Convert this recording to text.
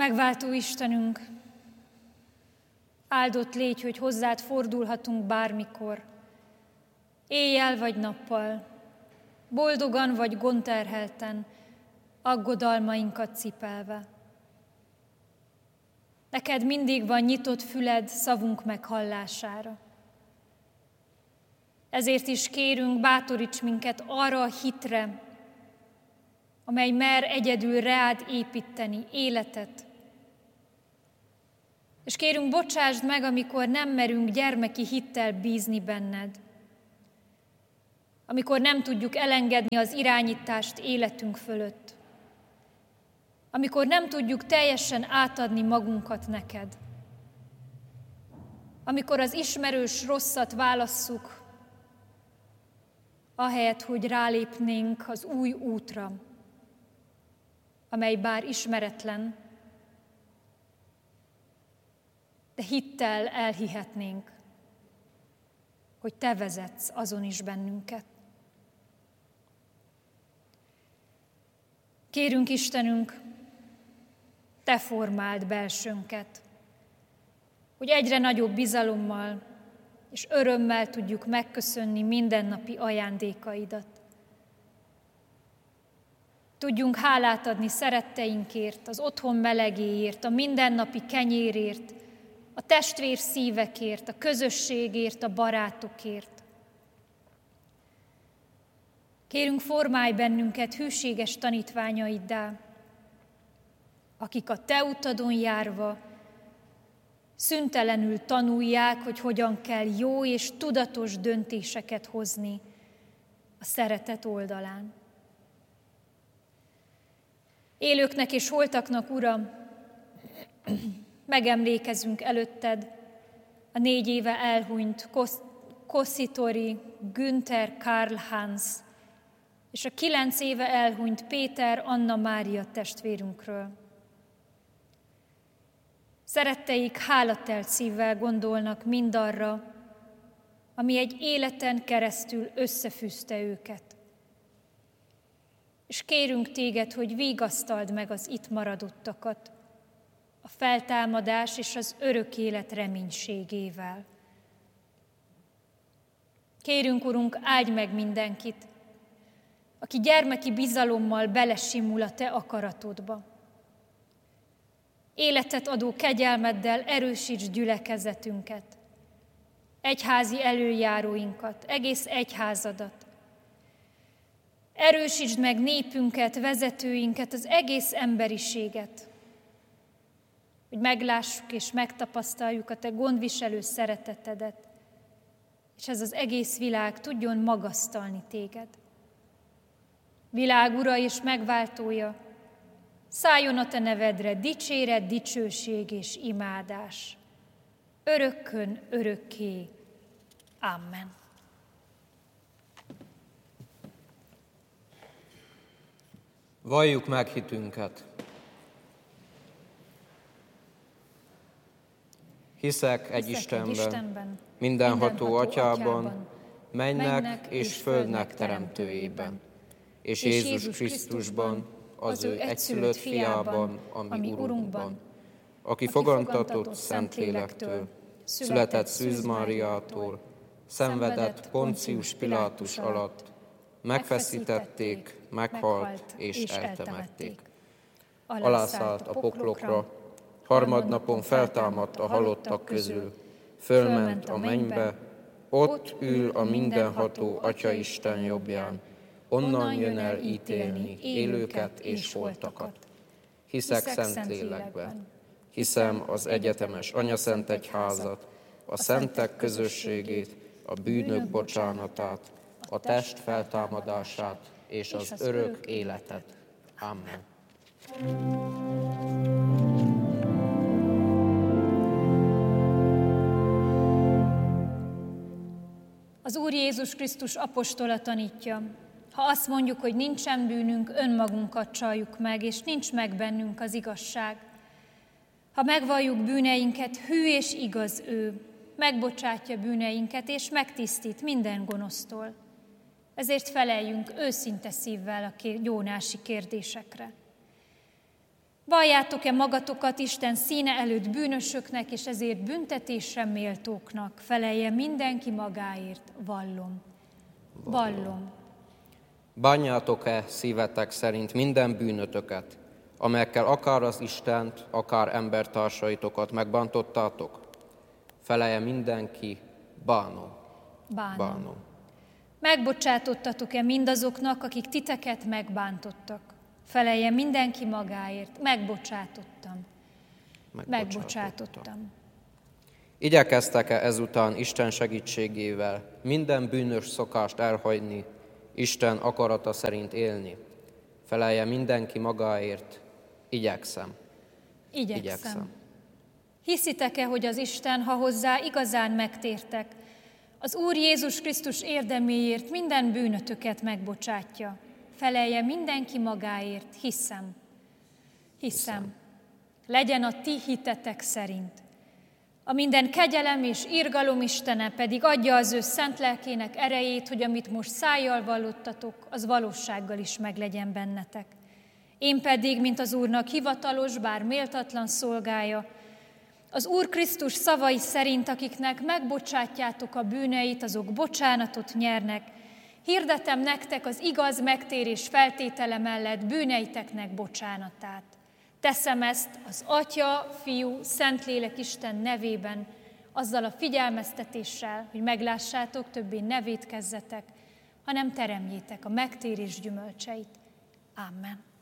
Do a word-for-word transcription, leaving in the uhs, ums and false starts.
Megváltó Istenünk, áldott légy, hogy hozzád fordulhatunk bármikor, éjjel vagy nappal, boldogan vagy gondterhelten, aggodalmainkat cipelve. Neked mindig van nyitott füled szavunk meghallására. Ezért is kérünk, bátoríts minket arra a hitre, amely mer egyedül reád építeni életet. És kérünk, bocsásd meg, amikor nem merünk gyermeki hittel bízni benned. Amikor nem tudjuk elengedni az irányítást életünk fölött. Amikor nem tudjuk teljesen átadni magunkat neked. Amikor az ismerős rosszat válasszuk, ahelyett, hogy rálépnénk az új útra, amely bár ismeretlen, de hittel elhihetnénk, hogy te vezetsz azon is bennünket. Kérünk, Istenünk, te formáld belsőnket, hogy egyre nagyobb bizalommal és örömmel tudjuk megköszönni mindennapi ajándékaidat. Tudjunk hálát adni szeretteinkért, az otthon melegéért, a mindennapi kenyérért, a testvér szívekért, a közösségért, a barátokért. Kérünk, formálj bennünket hűséges tanítványaiddá, akik a te utadon járva szüntelenül tanulják, hogy hogyan kell jó és tudatos döntéseket hozni a szeretet oldalán. Élőknek és holtaknak, Uram, megemlékezünk előtted a négy éve elhunyt Kosszitori Günther Karl Hans és a kilenc éve elhunyt Péter Anna Mária testvérünkről. Szeretteik hálatelt szívvel gondolnak mindarra, ami egy életen keresztül összefűzte őket. És kérünk téged, hogy vigasztald meg az itt maradottakat a feltámadás és az örök élet reménységével. Kérünk, Urunk, áldj meg mindenkit, aki gyermeki bizalommal belesimul a te akaratodba. Életet adó kegyelmeddel erősíts gyülekezetünket, egyházi előjáróinkat, egész egyházadat. Erősítsd meg népünket, vezetőinket, az egész emberiséget, hogy meglássuk és megtapasztaljuk a te gondviselő szeretetedet, és ez az egész világ tudjon magasztalni téged. Világ ura és megváltója, szálljon a te nevedre dicséret, dicsőség és imádás. Örökkön, örökké. Amen. Valljuk meg hitünket. Hiszek egy Hiszek Istenben, egy Istenben, mindenható Atyában, Atyában, mennek és földnek teremtőjében, és Jézus Krisztusban, az ő egyszülött fiában, ami Urunkban, aki fogantatott Szentlélektől, született Szűz Máriától, szenvedett Poncius Pilátus alatt, megfeszítették, meghalt és eltemették. Alászállt a poklokra, harmadnapon feltámadt a halottak közül, fölment a mennybe, ott ül a mindenható Atyaisten jobbján, onnan jön el ítélni élőket és holtakat. Hiszek Szentlélekben, hiszem az egyetemes anyaszentegyházat, a szentek közösségét, a bűnök bocsánatát, a test feltámadását és az örök életet. Amen. Az Úr Jézus Krisztus apostola tanítja, ha azt mondjuk, hogy nincsen bűnünk, önmagunkat csaljuk meg, és nincs meg bennünk az igazság. Ha megvalljuk bűneinket, hű és igaz ő, megbocsátja bűneinket, és megtisztít minden gonosztól. Ezért feleljünk őszinte szívvel a jónási kérdésekre. Valljátok-e magatokat Isten színe előtt bűnösöknek, és ezért büntetésre méltóknak? Felelje mindenki magáért, vallom. Vallom. Bánjátok-e szívetek szerint minden bűnötöket, amelyekkel akár az Istent, akár embertársaitokat megbántottátok? Felelje mindenki, bánom. Bánom. Bánom. Megbocsátottatok-e mindazoknak, akik titeket megbántottak? Felelje mindenki magáért, megbocsátottam. Megbocsátottam. Igyekeztek-e ezután Isten segítségével minden bűnös szokást elhagyni, Isten akarata szerint élni? Felelje mindenki magáért, igyekszem. Igyekszem. Igyekszem. Hiszitek-e, hogy az Isten, ha hozzá igazán megtértek, az Úr Jézus Krisztus érdeméért minden bűnötöket megbocsátja? Felelje mindenki magáért, hiszem. Hiszem. Hiszem. Legyen a ti hitetek szerint. A minden kegyelem és irgalom Istene pedig adja az ő szent lelkének erejét, hogy amit most szájjal vallottatok, az valósággal is meglegyen bennetek. Én pedig, mint az Úrnak hivatalos, bár méltatlan szolgája, az Úr Krisztus szavai szerint, akiknek megbocsátjátok a bűneit, azok bocsánatot nyernek, hirdetem nektek az igaz megtérés feltétele mellett bűneiteknek bocsánatát. Teszem ezt az Atya, Fiú, Szentlélek Isten nevében, azzal a figyelmeztetéssel, hogy meglássátok, többé ne vétkezzetek, hanem teremjétek a megtérés gyümölcseit. Amen.